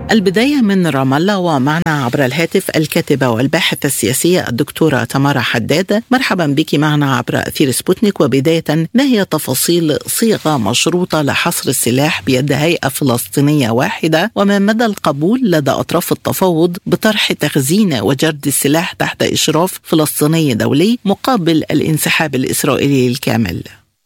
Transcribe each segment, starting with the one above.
البداية من رام الله، ومعنا عبر الهاتف الكاتبة والباحثة السياسية الدكتورة تمارا حداد. مرحبا بك معنا عبر أثير سبوتنيك. وبداية، ما هي تفاصيل صيغة مشروطة لحصر السلاح بيد هيئة فلسطينية واحدة، وما مدى القبول لدى أطراف التفاوض بطرح تخزين وجرد السلاح تحت إشراف فلسطيني دولي مقابل الانسحاب الإسرائيلي الكامل؟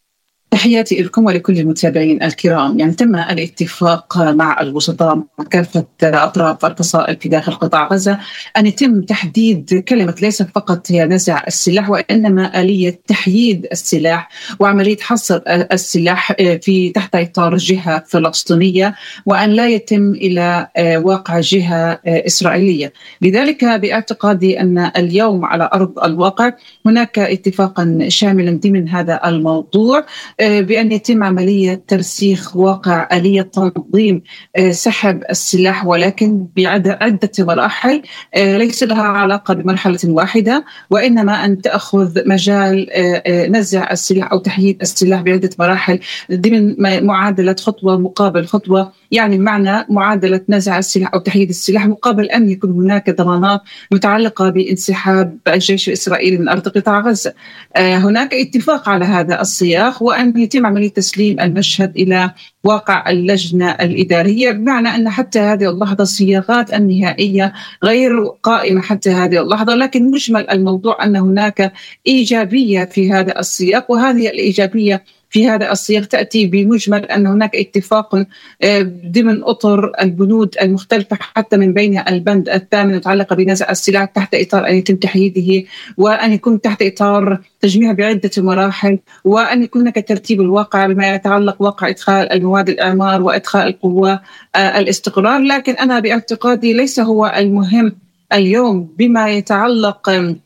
تحياتي لكم ولكل المتابعين الكرام. تم الاتفاق مع الوسطاء مع كافة أطراف الفصائل في داخل قطاع غزة أن يتم تحديد كلمة ليس فقط هي نزع السلاح، وإنما آلية تحييد السلاح وعملية حصر السلاح في تحت إطار جهة فلسطينية، وأن لا يتم إلى واقع جهة إسرائيلية. لذلك باعتقادي أن اليوم على أرض الواقع هناك اتفاقا شاملا ضمن هذا الموضوع بأن يتم عملية ترسيخ واقع آلية تنظيم سحب السلاح، ولكن بعدة مراحل ليس لها علاقة بمرحلة واحدة، وإنما أن تأخذ مجال نزع السلاح أو تحييد السلاح بعدة مراحل ضمن معادلة خطوة مقابل خطوة. معنى معادلة نزع السلاح أو تحييد السلاح مقابل أن يكون هناك ضمانات متعلقة بانسحاب الجيش الإسرائيلي من أرض قطاع غزة. هناك اتفاق على هذا السياق، وأن يتم عملية تسليم المشهد إلى واقع اللجنة الإدارية، بمعنى أن حتى هذه اللحظة الصياغات النهائية غير قائمة حتى هذه اللحظة، لكن مجمل الموضوع أن هناك إيجابية في هذا السياق، وهذه الإيجابية في هذا السياق تأتي بمجمل أن هناك اتفاق ضمن أطر البنود المختلفة، حتى من بين البند الثامن المتعلق بنزع السلاح تحت إطار أن يتم تحييده، وأن يكون تحت إطار تجميع بعدة مراحل، وأن يكون هناك ترتيب الواقع بما يتعلق واقع إدخال المواد الإعمار وإدخال القوة الاستقرار. لكن أنا باعتقادي ليس هو المهم اليوم بما يتعلق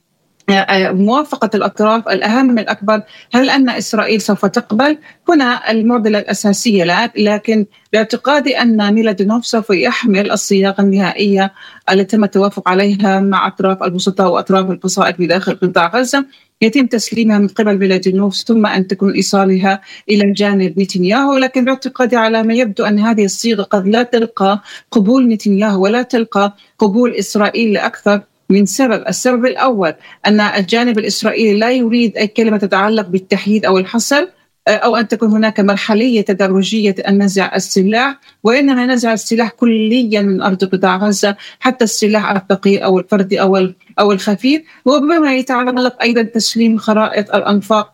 موافقة الأطراف. الأهم الأكبر هل أن إسرائيل سوف تقبل؟ هنا المعضلة الأساسية، لكن باعتقادي أن ميلادينوف سوف يحمل الصياغة النهائية التي تم التوافق عليها مع أطراف الوسطاء وأطراف الفصائل في داخل قطاع غزة، يتم تسليمها من قبل ميلادينوف ثم أن تكون إيصالها إلى جانب نتنياهو. لكن باعتقادي على ما يبدو أن هذه الصيغة قد لا تلقى قبول نتنياهو ولا تلقى قبول إسرائيل لأكثر من سبب. السبب الأول أن الجانب الإسرائيلي لا يريد أي كلمة تتعلق بالتحييد أو الحصر، أو أن تكون هناك مرحلية تدرجية أن نزع السلاح، وإنما نزع السلاح كليا من أرض قطاع غزة، حتى السلاح الثقيل أو الفردي أو الخفيف، وبما يتعلق أيضا تسليم خرائط الأنفاق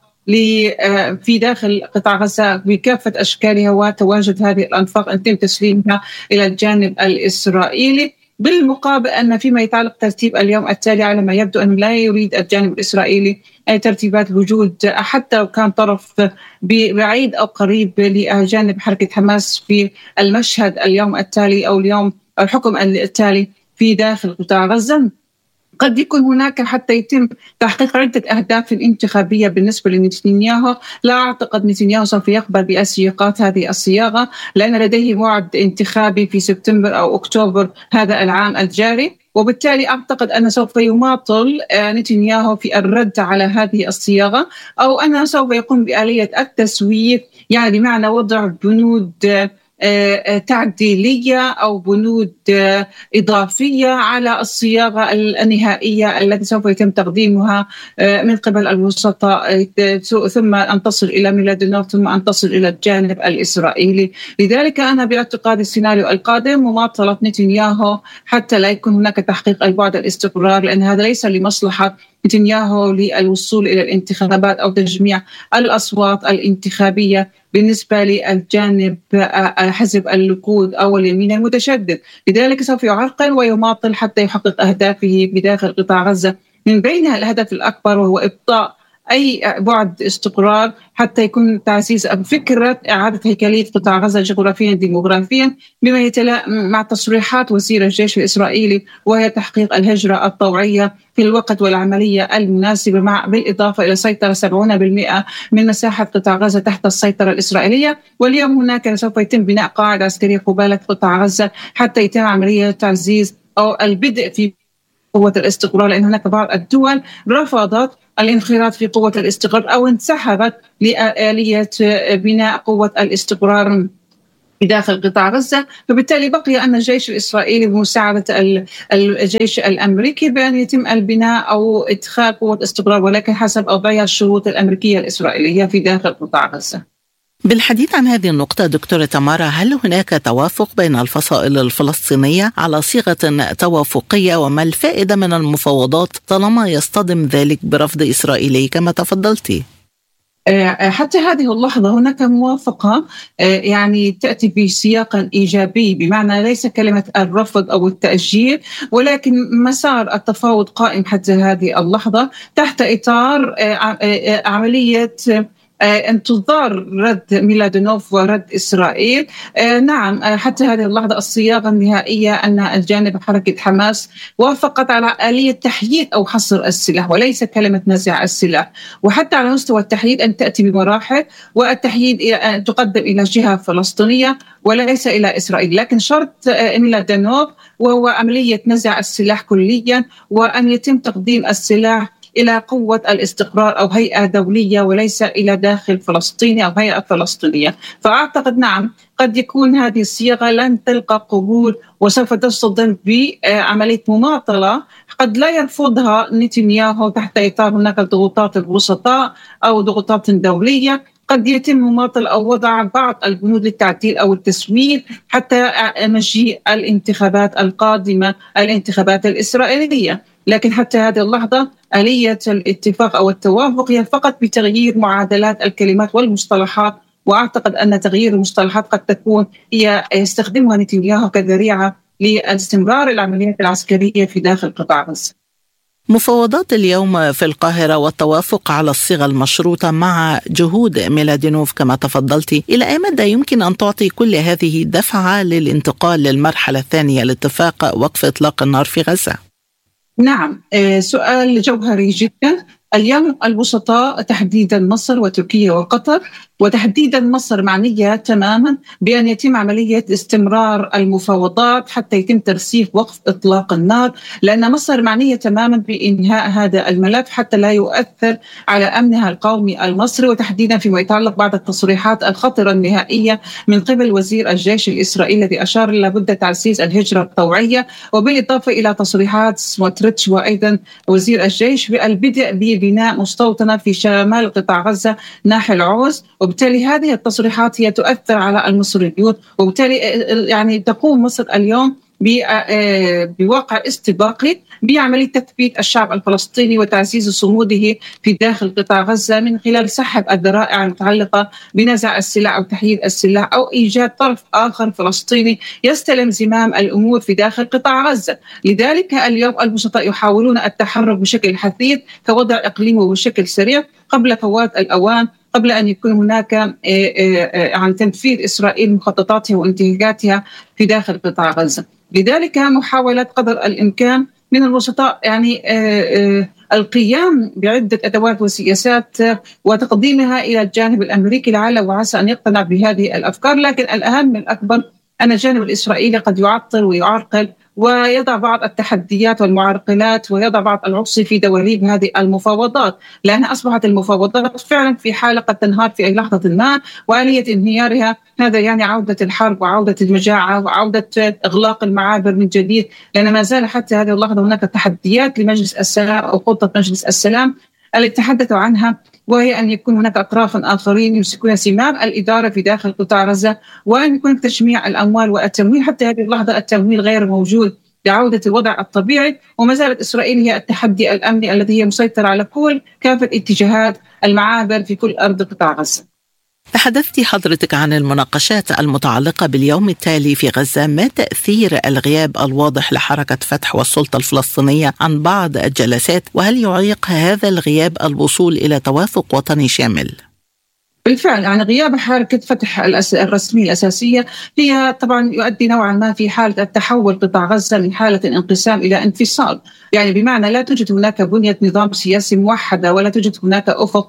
في داخل قطاع غزة بكافة أشكالها، وتواجد هذه الأنفاق أن يتم تسليمها إلى الجانب الإسرائيلي. بالمقابل أن فيما يتعلق ترتيب اليوم التالي على ما يبدو أن لا يريد الجانب الإسرائيلي أي ترتيبات وجود حتى لو كان طرف بعيد أو قريب لجانب حركة حماس في المشهد اليوم التالي أو اليوم الحكم التالي في داخل قطاع غزة. قد يكون هناك حتى يتم تحقيق عدة أهداف انتخابية بالنسبة لنتنياهو. لا أعتقد نتنياهو سوف يقبل بأسياقات هذه الصياغة، لأن لديه موعد انتخابي في سبتمبر أو أكتوبر هذا العام الجاري، وبالتالي أعتقد أن سوف يماطل نتنياهو في الرد على هذه الصياغة، أو أنه سوف يقوم بآلية التسويف، بمعنى وضع بنود تعديلية أو بنود إضافية على الصياغة النهائية التي سوف يتم تقديمها من قبل الوسطاء، ثم أن تصل إلى ميلادينوف ثم أن تصل إلى الجانب الإسرائيلي. لذلك أنا باعتقاد السيناريو القادم مماطلة نتنياهو حتى لا يكون هناك تحقيق البعد الاستقرار، لأن هذا ليس لمصلحة نتنياهو للوصول إلى الانتخابات أو تجميع الأصوات الانتخابية بالنسبة للجانب حزب الليكود أو اليمين المتشدد. لذلك سوف يعرقل ويماطل حتى يحقق أهدافه بداخل قطاع غزة، من بينها الهدف الأكبر وهو إبطاء أي بعد استقرار حتى يكون تعزيز فكرة إعادة هيكلية قطاع غزة جغرافيا ديموغرافيا، بما يتلائم مع تصريحات وزير الجيش الإسرائيلي، وهي تحقيق الهجرة الطوعية في الوقت والعملية المناسبة، بالإضافة إلى سيطرة 70% من مساحة قطاع غزة تحت السيطرة الإسرائيلية. واليوم هناك سوف يتم بناء قاعدة عسكرية قبالة قطاع غزة حتى يتم عملية تعزيز أو البدء في قوة الاستقرار، لأن هناك بعض الدول رفضت الانخراط في قوة الاستقرار أو انسحبت لآلية بناء قوة الاستقرار في داخل قطاع غزة. فبالتالي بقي أن الجيش الإسرائيلي بمساعدة الجيش الأمريكي بأن يتم البناء أو إدخال قوة استقرار، ولكن حسب أوضاع الشروط الأمريكية الإسرائيلية في داخل قطاع غزة. بالحديث عن هذه النقطة دكتورة تمارا، هل هناك توافق بين الفصائل الفلسطينية على صيغة توافقية؟ وما الفائدة من المفاوضات طالما يصطدم ذلك برفض إسرائيلي كما تفضلتي؟ حتى هذه اللحظة هناك موافقة يعني تأتي بسياق إيجابي، بمعنى ليس كلمة الرفض أو التأجيل، ولكن مسار التفاوض قائم حتى هذه اللحظة تحت إطار عملية انتظار رد ميلادينوف ورد إسرائيل. نعم، حتى هذه اللحظة الصياغة النهائية أن الجانب حركة حماس وافقت على آلية تحييد أو حصر السلاح وليس كلمة نزع السلاح، وحتى على مستوى التحييد أن تأتي بمراحل، والتحييد أن تقدم إلى جهة فلسطينية وليس إلى إسرائيل، لكن شرط ميلادينوف وهو عملية نزع السلاح كليا، وأن يتم تقديم السلاح إلى قوة الاستقرار أو هيئة دولية وليس إلى داخل فلسطيني أو هيئة فلسطينية. فأعتقد نعم قد يكون هذه الصيغة لن تلقى قبول وسوف تصطدم بعملية مماطلة قد لا يرفضها نتنياهو تحت إطار هناك ضغوطات الوسطاء أو ضغوطات دولية. قد يتم مماطلة أو وضع بعض البنود للتعديل أو التسوير حتى مجيء الانتخابات القادمة، الانتخابات الإسرائيلية. لكن حتى هذه اللحظة آلية الاتفاق أو التوافق هي فقط بتغيير معادلات الكلمات والمصطلحات، وأعتقد أن تغيير المصطلحات قد تكون هي يستخدمها نتنياهو كذريعة لاستمرار العمليات العسكرية في داخل قطاع غزة. مفاوضات اليوم في القاهرة والتوافق على الصيغة المشروطة مع جهود ميلادينوف كما تفضلتي، إلى أي مدى يمكن أن تعطي كل هذه دفعة للانتقال للمرحلة الثانية لاتفاق وقف إطلاق النار في غزة؟ نعم، سؤال جوهري جدا. اليوم الوسطاء تحديدا مصر وتركيا وقطر، وتحديدا مصر معنية تماما بأن يتم عملية استمرار المفاوضات حتى يتم ترسيخ وقف إطلاق النار، لأن مصر معنية تماما بإنهاء هذا الملف حتى لا يؤثر على أمنها القومي المصري، وتحديدا فيما يتعلق بعد التصريحات الخطرة النهائية من قبل وزير الجيش الإسرائيلي الذي أشار لابد تعزيز الهجرة الطوعية، وبالإضافة إلى تصريحات سموتريتش وأيضا وزير الجيش بالبدء ببناء مستوطنة في شمال قطاع غزة ناحي العوز. وبالتالي هذه التصريحات هي تؤثر على المصريين، وبالتالي يعني تقوم مصر اليوم بواقع استباقي بعملية تثبيت الشعب الفلسطيني وتعزيز صموده في داخل قطاع غزة من خلال سحب الذرائع المتعلقة بنزع السلاح أو تحييد السلاح أو إيجاد طرف آخر فلسطيني يستلم زمام الأمور في داخل قطاع غزة. لذلك اليوم الوسطاء يحاولون التحرك بشكل حثيث كوضع إقليمي وبشكل سريع قبل فوات الأوان، قبل أن يكون هناك عن تنفيذ إسرائيل مخططاتها وانتهاكاتها في داخل قطاع غزة. لذلك محاولة قدر الإمكان من الوسطاء يعني القيام بعدة أدوات وسياسات وتقديمها إلى الجانب الأمريكي لعل وعسى أن يقتنع بهذه الأفكار، لكن الأهم الأكبر أن الجانب الإسرائيلي قد يعطل ويعرقل ويضع بعض التحديات والمعرقلات ويضع بعض العصي في دواليب هذه المفاوضات، لأنها أصبحت المفاوضات فعلا في حالة قد تنهار في أي لحظة ما، وآلية انهيارها هذا يعني عودة الحرب وعودة المجاعة وعودة إغلاق المعابر من جديد، لأن ما زال حتى هذه اللحظة هناك تحديات لمجلس السلام أو خطة مجلس السلام التي تحدثوا عنها، وهي أن يكون هناك أطراف آخرين يمسكون زمام الإدارة في داخل قطاع غزة، وأن يكون تجميع الأموال والتمويل. حتى هذه اللحظة التمويل غير موجود لعودة الوضع الطبيعي، وما زالت إسرائيل هي التحدي الأمني الذي هي مسيطرة على كل كافة اتجاهات المعابر في كل أرض قطاع غزة. تحدثت حضرتك عن المناقشات المتعلقة باليوم التالي في غزة، ما تأثير الغياب الواضح لحركة فتح والسلطة الفلسطينية عن بعض الجلسات، وهل يعيق هذا الغياب الوصول إلى توافق وطني شامل؟ بالفعل يعني غياب حركة فتح الرسمية الأساسية هي طبعا يؤدي نوعا ما في حالة التحول قطاع غزة من حالة انقسام إلى انفصال، يعني بمعنى لا توجد هناك بنية نظام سياسي موحدة ولا توجد هناك أفق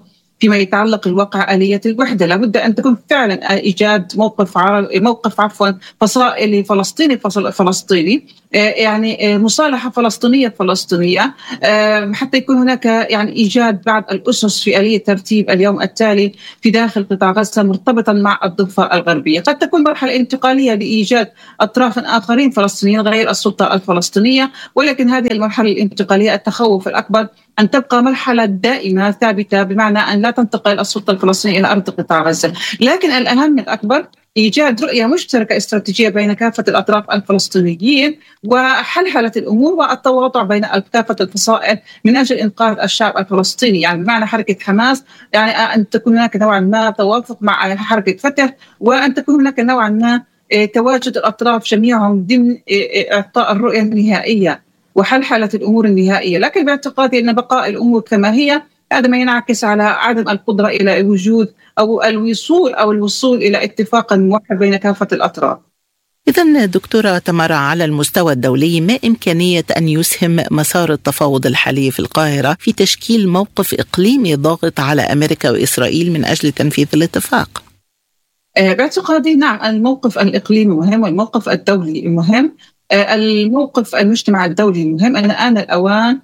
فيما يتعلق الواقع آلية الوحدة. لابد أن تكون فعلا إيجاد موقف فصائلي فلسطيني يعني مصالحة فلسطينية حتى يكون هناك يعني إيجاد بعض الأسس في آلية ترتيب اليوم التالي في داخل قطاع غزة مرتبطا مع الضفة الغربية. قد تكون مرحلة انتقالية لإيجاد أطراف آخرين فلسطينيين غير السلطة الفلسطينية، ولكن هذه المرحلة الانتقالية التخوف الأكبر أن تبقى مرحلة دائمة ثابتة، بمعنى أن لا تنتقل السلطة الفلسطينية إلى أرض قطاع غزة. لكن الأهم الأكبر إيجاد رؤية مشتركة استراتيجية بين كافة الأطراف الفلسطينيين وحلحلة الأمور والتواضع بين كافة الفصائل من أجل إنقاذ الشعب الفلسطيني. يعني بمعنى حركة حماس يعني أن تكون هناك نوعا ما توافق مع حركة فتح، وأن تكون هناك نوعا ما تواجد الأطراف جميعهم ضمن إعطاء الرؤية النهائية وحلحلة الأمور النهائية. لكن باعتقادي أن بقاء الأمور كما هي هذا ما ينعكس على عدم القدرة إلى وجود أو الوصول إلى اتفاق موحد بين كافة الأطراف. إذن دكتورة تمارا، على المستوى الدولي ما إمكانية أن يسهم مسار التفاوض الحالي في القاهرة في تشكيل موقف إقليمي ضاغط على أمريكا وإسرائيل من أجل تنفيذ الاتفاق؟ باعتقادي نعم، الموقف الإقليمي مهم والموقف الدولي مهم. الموقف المجتمع الدولي مهم. أن الآن الأوان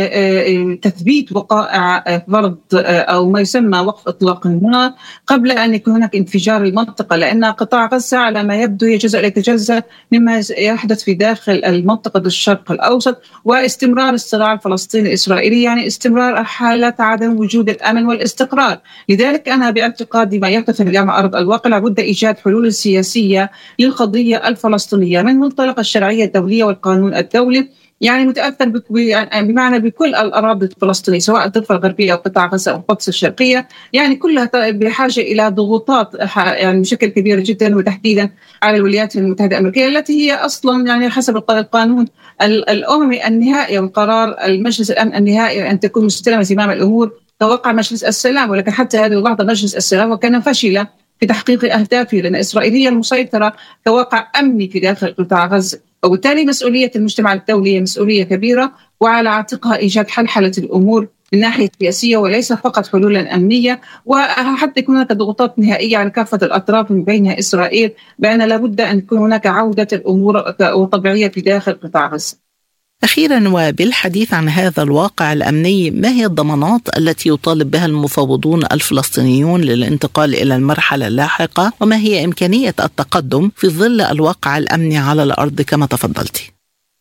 تثبيت وقائع فرض أو ما يسمى وقف إطلاق النار قبل أن يكون هناك انفجار المنطقة، لأن قطاع غزة على ما يبدو يتجزأ مما يحدث في داخل المنطقة الشرق الأوسط، واستمرار الصراع الفلسطيني الإسرائيلي يعني استمرار حالة عدم وجود الأمن والاستقرار. لذلك أنا باعتقادي ما يحدث اليوم على أرض الواقع لابد إيجاد حلول سياسية للقضية الفلسطينية من منطلق الشرعية الدولية والقانون الدولي، يعني متأثر بمعنى بكل الأراضي الفلسطينية سواء الضفة الغربية أو قطاع غزة أو القدس الشرقية، يعني كلها بحاجة إلى ضغوطات يعني بشكل كبير جدا، وتحديدا على الولايات المتحدة الأمريكية التي هي أصلا يعني حسب القانون الأممي النهائي وقرار المجلس الأمن النهائي أن تكون مستلمة زمام الأمور توقع مجلس السلام. ولكن حتى هذه اللحظة مجلس السلام وكان فشلا في تحقيق أهدافه، لأن إسرائيل هي المسيطرة كواقع أمني في داخل قطاع غزة، وبالتالي مسؤولية المجتمع الدولي مسؤولية كبيرة، وعلى عاتقها إيجاد حلحلة الأمور من ناحية سياسية وليس فقط حلولا أمنية، وحتى يكون هناك ضغوطات نهائية على كافة الأطراف من بينها إسرائيل بأن لابد أن تكون هناك عودة الأمور وطبيعية في داخل قطاع غزة. أخيرا، وبالحديث عن هذا الواقع الأمني، ما هي الضمانات التي يطالب بها المفاوضون الفلسطينيون للانتقال إلى المرحلة اللاحقة، وما هي إمكانية التقدم في ظل الواقع الأمني على الأرض كما تفضلتي؟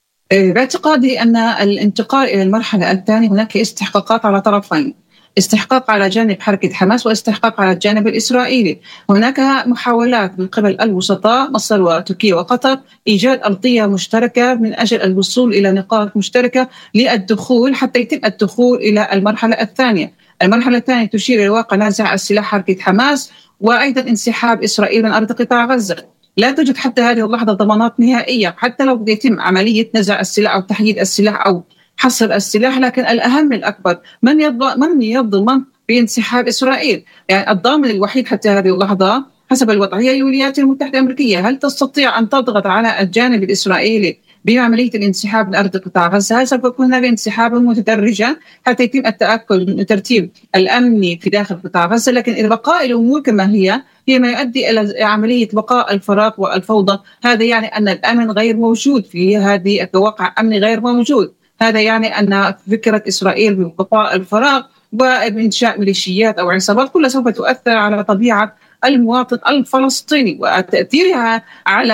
باعتقادي أن الانتقال إلى المرحلة الثانية هناك استحقاقات على طرفين، استحقاق على جانب حركة حماس واستحقاق على الجانب الإسرائيلي. هناك محاولات من قبل الوسطاء مصر وتركيا وقطر إيجاد أرضية مشتركة من أجل الوصول إلى نقاط مشتركة للدخول حتى يتم الدخول إلى المرحلة الثانية. المرحلة الثانية تشير إلى واقع نزع السلاح حركة حماس وأيضا انسحاب إسرائيل من أرض قطاع غزة. لا توجد حتى هذه اللحظة ضمانات نهائية حتى لو يتم عملية نزع السلاح أو تحييد السلاح أو حصر السلاح، لكن الأهم الأكبر من يضمن بانسحاب إسرائيل؟ يعني الضامن الوحيد حتى هذه اللحظة حسب الوضعية هي الولايات المتحدة الأمريكية. هل تستطيع أن تضغط على الجانب الإسرائيلي بعملية الانسحاب من أرض قطاع غزة؟ هل سوف يكون هذا انسحابا متدرجا حتى يتم التأكد من الترتيب الأمني في داخل قطاع غزة؟ لكن إذا بقاء الأمور كما هي ما يؤدي إلى عملية بقاء الفراغ والفوضى. هذا يعني أن الأمن غير موجود في هذه الواقع أمني غير موجود. هذا يعني أن فكرة إسرائيل ببقاء الفراغ وإنشاء ميليشيات أو عصابات كلها سوف تؤثر على طبيعة المواطن الفلسطيني، وتأثيرها على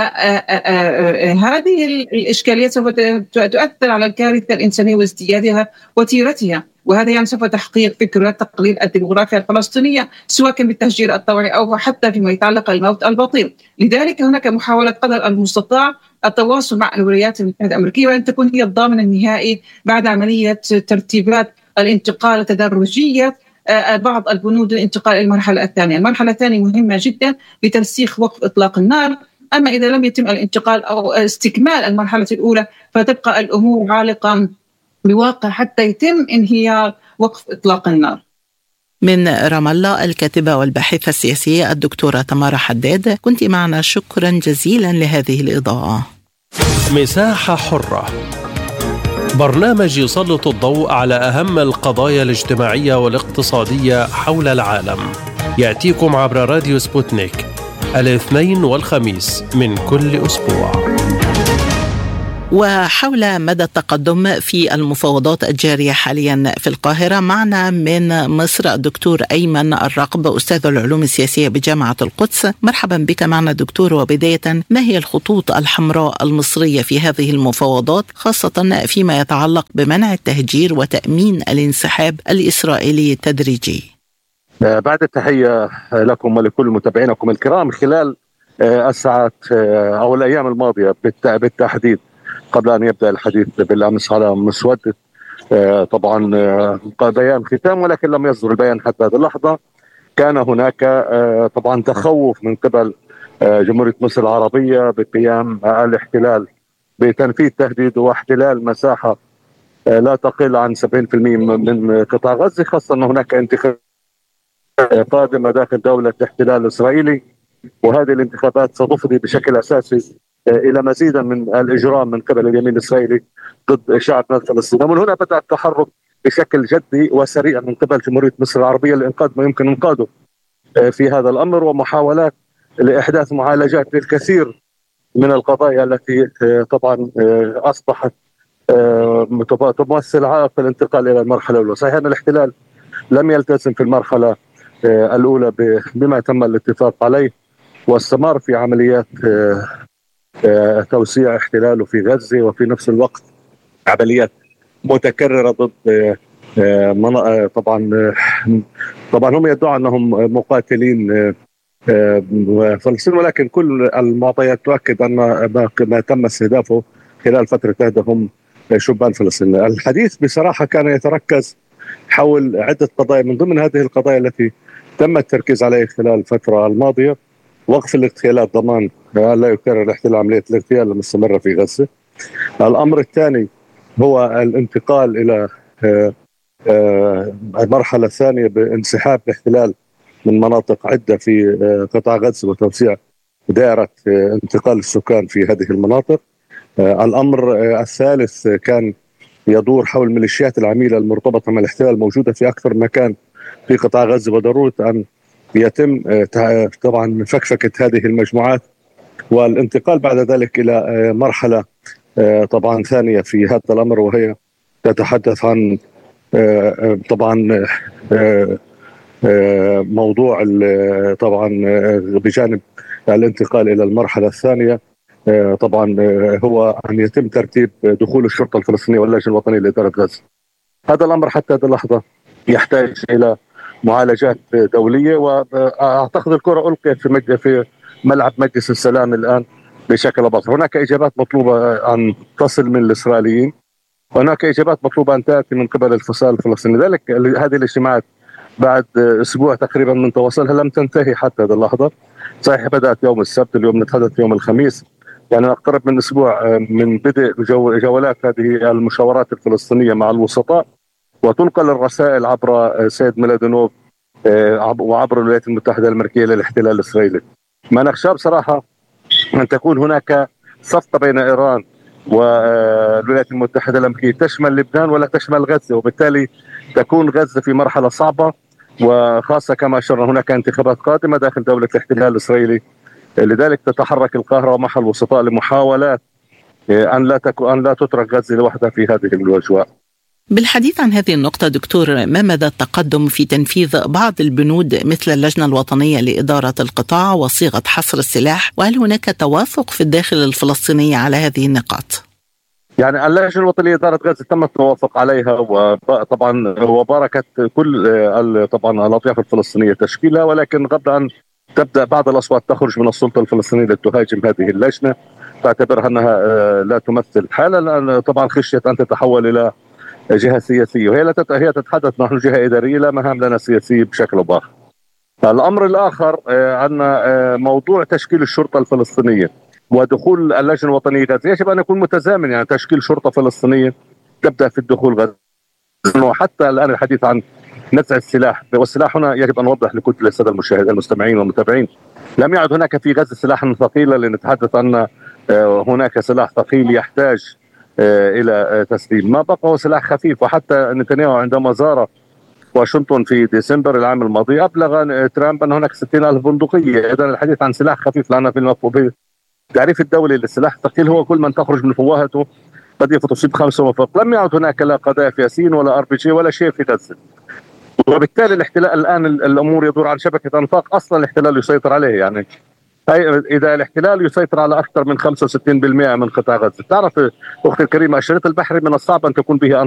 هذه الإشكاليات سوف تؤثر على الكارثة الإنسانية وازديادها وتيرتها. وهذا يعني سوف تحقيق فكرة تقليل الديموغرافيا الفلسطينية سواء كان بالتهجير الطوعي أو حتى فيما يتعلق الموت البطيء. لذلك هناك محاولة قدر المستطاع التواصل مع الولايات المتحدة الأمريكية وأن تكون هي الضامن النهائي بعد عملية ترتيبات الانتقال التدرجية بعض البنود الانتقال إلى المرحلة الثانية. المرحلة الثانية مهمة جدا لترسيخ وقف إطلاق النار، أما إذا لم يتم الانتقال أو استكمال المرحلة الأولى فتبقى الأمور عالقة بواقع حتى يتم انهيار وقف إطلاق النار. من رام الله الكاتبة والباحثة السياسية الدكتورة تمارا حداد، كنت معنا، شكرا جزيلا لهذه الإضاءة. مساحة حرة. برنامج يسلط الضوء على أهم القضايا الاجتماعية والاقتصادية حول العالم، يأتيكم عبر راديو سبوتنيك الاثنين والخميس من كل أسبوع. وحول مدى التقدم في المفاوضات الجارية حاليا في القاهرة، معنا من مصر الدكتور أيمن الرقب، أستاذ العلوم السياسية بجامعة القدس. مرحبا بك معنا دكتور. وبداية، ما هي الخطوط الحمراء المصرية في هذه المفاوضات، خاصة فيما يتعلق بمنع التهجير وتأمين الانسحاب الإسرائيلي التدريجي؟ بعد التحية لكم ولكل متابعينكم الكرام. خلال الساعات أو الأيام الماضية بالتحديد، قبل أن يبدأ الحديث بالأمس على مسودة طبعا بيان ختام، ولكن لم يصدر البيان حتى هذه اللحظة، كان هناك طبعا تخوف من قبل جمهورية مصر العربية بقيام الاحتلال بتنفيذ تهديد واحتلال مساحة لا تقل عن 70% من قطاع غزة، خاصة أن هناك انتخابات قادمة داخل دولة الاحتلال الإسرائيلي، وهذه الانتخابات ستفضي بشكل أساسي إلى مزيدا من الإجرام من قبل اليمين الإسرائيلي ضد شعبنا الفلسطيني. ومن هنا بدأ التحرك بشكل جدي وسريع من قبل جمهورية مصر العربية لإنقاذ ما يمكن إنقاذه في هذا الأمر، ومحاولات لإحداث معالجات للكثير من القضايا التي طبعا أصبحت تمثل عائق الانتقال إلى المرحلة الأولى. صحيح أن الاحتلال لم يلتزم في المرحلة الأولى بما تم الاتفاق عليه، واستمر في عمليات توسيع احتلاله في غزة، وفي نفس الوقت عمليات متكررة ضد طبعا هم يدعوا أنهم مقاتلين فلسطين، ولكن كل المعطيات تؤكد أن ما تم استهدافه خلال فترة هذا هم شبان فلسطين. الحديث بصراحة كان يتركز حول عدة قضايا، من ضمن هذه القضايا التي تم التركيز عليها خلال الفترة الماضية: وقف الاغتيالات، ضمان لا يكرر الاحتلال عملية الاغتيال المستمرة في غزة. الأمر الثاني هو الانتقال إلى المرحلة الثانية بانسحاب الاحتلال من مناطق عدة في قطاع غزة وتوسيع دائرة انتقال السكان في هذه المناطق. الأمر الثالث كان يدور حول ميليشيات العميلة المرتبطة مع الاحتلال الموجودة في أكثر مكان في قطاع غزة، وضرورة أن يتم طبعا فكفكة هذه المجموعات والانتقال بعد ذلك إلى مرحلة طبعا ثانية في هذا الأمر، وهي تتحدث عن طبعا موضوع طبعا بجانب الانتقال إلى المرحلة الثانية طبعا هو أن يتم ترتيب دخول الشرطة الفلسطينية واللجنة الوطنية لإدارة غزة. هذا الأمر حتى هذه اللحظة يحتاج إلى معالجات دولية، وأعتقد الكرة ألقيت في ملعب مجلس السلام الآن بشكل بسيط. هناك إجابات مطلوبة أن تصل من الإسرائيليين، وهناك إجابات مطلوبة أن تأتي من قبل الفصائل الفلسطينية. لذلك هذه الاجتماعات بعد أسبوع تقريبا من تواصلها لم تنتهي حتى هذه اللحظة. صحيح بدأت يوم السبت، اليوم نتحدث يوم الخميس، يعني نقترب من أسبوع من بدء جولات هذه المشاورات الفلسطينية مع الوسطاء، وتنقل الرسائل عبر سيد ميلادينوف وعبر الولايات المتحدة الأمريكية للاحتلال الإسرائيلي. ما نخشى بصراحة أن تكون هناك صفقة بين إيران والولايات المتحدة الأمريكية تشمل لبنان ولا تشمل غزة، وبالتالي تكون غزة في مرحلة صعبة، وخاصة كما أشرنا هناك انتخابات قادمة داخل دولة الاحتلال الإسرائيلي. لذلك تتحرك القاهرة ومع الوسطاء لمحاولات أن لا تترك غزة لوحدها في هذه الأجواء. بالحديث عن هذه النقطة دكتور، ما مدى التقدم في تنفيذ بعض البنود مثل اللجنة الوطنية لإدارة القطاع وصيغة حصر السلاح، وهل هناك توافق في الداخل الفلسطيني على هذه النقاط؟ يعني اللجنة الوطنية لإدارة غزة تم التوافق عليها، وطبعا وباركت كل طبعا الأطياف الفلسطينية تشكيلها، ولكن قبل أن تبدأ بعض الأصوات تخرج من السلطة الفلسطينية لتهاجم هذه اللجنة، تعتبرها أنها لا تمثل حالة، لأن طبعا خشيت أن تتحول إلى جهة سياسية، وهي هي تتحدث نحن جهة إدارية لا مهام لنا سياسية بشكل أو بآخر. الأمر الآخر أن موضوع تشكيل الشرطة الفلسطينية ودخول اللجنة الوطنية غزة يجب أن يكون متزامن، يعني تشكيل شرطة فلسطينية تبدأ في الدخول غزة، وحتى الآن الحديث عن نزع السلاح، والسلاح هنا يجب أن نوضح لكل السادة المستمعين والمتابعين، لم يعد هناك في غزة سلاحا ثقيلا، لنتحدث أن هناك سلاح ثقيل يحتاج إلى تسليم. ما بقى هو سلاح خفيف، وحتى نتنياهو عندما زار واشنطن في ديسمبر العام الماضي أبلغ ترامب أن هناك 60,000 بندقية. إذا الحديث عن سلاح خفيف لأن في المفهوم التعريف الدولي للسلاح الثقيل هو كل من تخرج من فوهته قذيفة تصيب 5 وفوق. لم يعد هناك لا قذائف ياسين ولا RPG ولا شيء في غزة، وبالتالي الاحتلال الآن الأمور يدور عن شبكة أنفاق أصلا الاحتلال يسيطر عليه. يعني إذا الاحتلال يسيطر على أكثر من 65% من قطاع غزة، تعرف أختي الكريمة الشريط البحري من الصعب أن تكون به